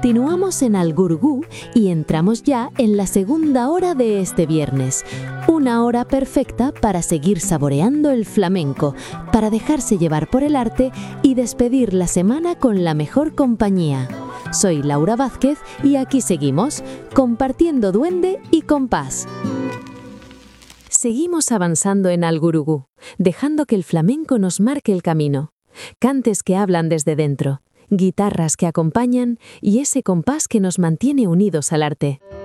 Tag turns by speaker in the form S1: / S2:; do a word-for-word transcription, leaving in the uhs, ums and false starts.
S1: Continuamos en Algurugú y entramos ya en la segunda hora de este viernes. Una hora perfecta para seguir saboreando el flamenco, para dejarse llevar por el arte y despedir la semana con la mejor compañía. Soy Laura Vázquez y aquí seguimos, compartiendo duende y compás. Seguimos avanzando en Algurugú, dejando que el flamenco nos marque el camino. Cantes que hablan desde dentro, guitarras que acompañan y ese compás que nos mantiene unidos al arte.